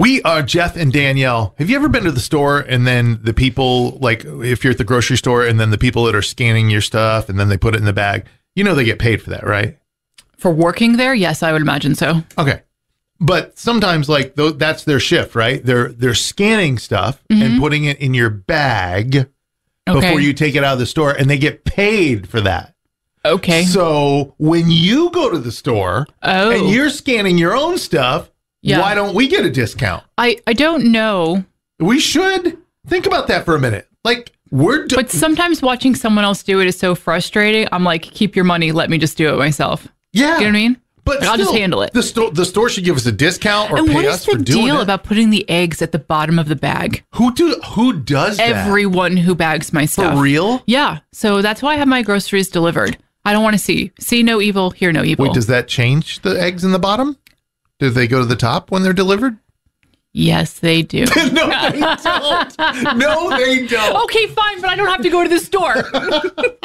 We are Jeff and Danielle. Have you ever been to the store and then the people, like if you're at the grocery store and then the people that are scanning your stuff and then they put it in the bag, you know they get paid for that, right? For working there? Yes, I would imagine so. Okay. But sometimes like that's their shift, right? They're scanning stuff and putting it in your bag before you take it out of the store, and they get paid for that. Okay. So when you go to the store and you're scanning your own stuff, why don't we get a discount? I don't know. We should think about that for a minute. Like but sometimes watching someone else do it is so frustrating. I'm like, keep your money. Let me just do it myself. Yeah. You know what I mean? But I'll just handle it. The store should give us a discount or pay us for doing it. And what is the deal about putting the eggs at the bottom of the bag? Who does that? Everyone who bags my stuff. For real? Yeah. So that's why I have my groceries delivered. I don't want to see. See no evil, hear no evil. Wait, does that change the eggs in the bottom? Do they go to the top when they're delivered? Yes, they do. No, they don't. No, they don't. Okay, fine, but I don't have to go to the store.